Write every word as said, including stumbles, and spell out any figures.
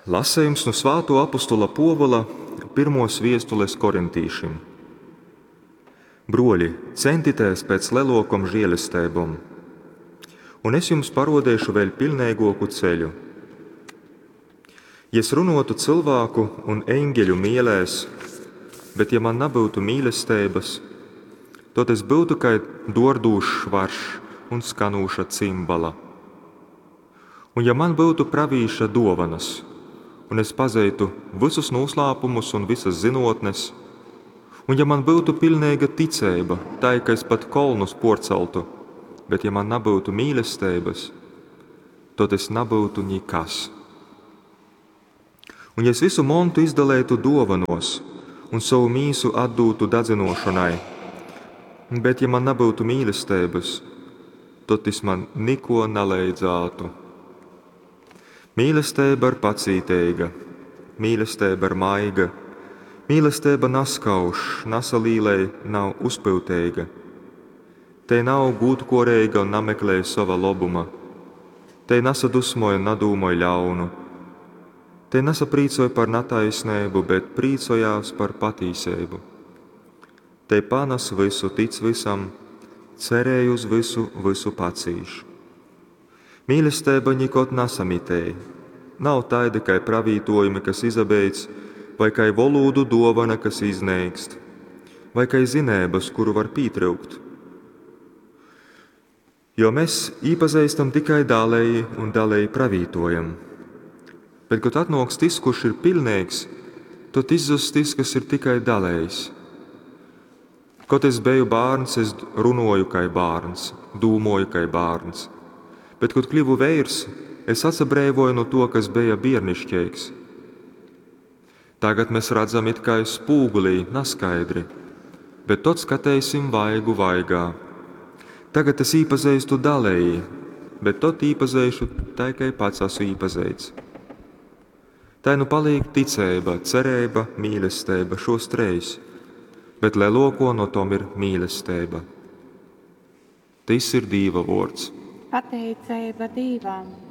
Lasējums no Svētā apostola Pāvila pirmos vēstules korintīšiem. Broļi, centieties pēc lielākām žēlastībām, un es jums parodīšu vēl pilnīgāku ceļu. Ja es runātu cilvēku un eņģeļu mīlēs, bet ja man nebūtu mīlestības, tad es būtu kā dordūšs švarš un skanūša cimbala. Un ja man būtu pravīša dovanas, un es pazītu visus noslēpumus un visas zinotnes, un ja man būtu pilnīga ticība, tā ka es pat kolnus porceltu, bet ja man nebūtu mīlestības, tad es nebūtu nekas. Un ja es visu montu izdalītu dovanos un savu mīsu atdūtu dedzinošanai, bet ja man nebūtu mīlestības, tad tas man neko nelīdzētu. Mīlestība ir pacītīga, mīlestība ir maiga, mīlestība naskauž, nasalīlei nav uzpiltīga. Te nav gūtkorīga un nemeklē sava labuma. Te nesadusmoja un nedūmoja ļaunu. Te nesaprīcoja par netaisnību, bet prīcojās par patīsību. Te panes visu, tic visam, cerēj uz visu, visu pacīš. Mīlestība nekad nesamitēja. Nav tāda kā pravītojumi, kas izabeidz, vai kā volūdu dovana, kas iznēkst, vai kā zinības, kuru var pietrūkt. Jo mēs iepazīstam tikai dalēji un dalēji pravītojam. Bet, kad atnāks tas, kurš ir pilnīgs, tad izzust tas, kas ir tikai dalējis. Kad es biju bērns, es runāju kā bērns, domāju kā bērns. Bet, kad kļuvu vīrs, es atsabrēvoju no to, kas bija bērnišķīgs. Tagad mēs redzam it kā spūgulī, neskaidri, bet tad skatīsim vaigu vaigā. Tagad es iepazīstu dalēji, bet tad iepazīšu tikai pats esmu iepazīts. Tā nu paliek ticība, cerība, mīlestība, šos trīs, bet lielāko no tom ir mīlestība. Tas ir Dieva vārds. Pateicība Dievam!